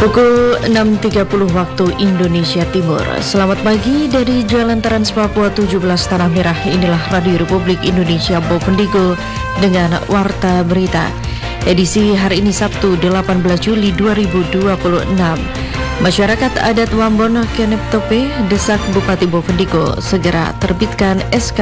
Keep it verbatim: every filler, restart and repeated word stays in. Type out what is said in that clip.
Pukul enam tiga puluh waktu Indonesia Timur. Selamat pagi dari Jalan Trans Papua tujuh belas Tanah Merah. Inilah Radio Republik Indonesia Bovendigul dengan Warta Berita. Edisi hari ini Sabtu delapan belas Juli dua ribu dua puluh enam. Masyarakat adat Wambon Kenep Tope desak Bupati Bovendigul segera terbitkan S K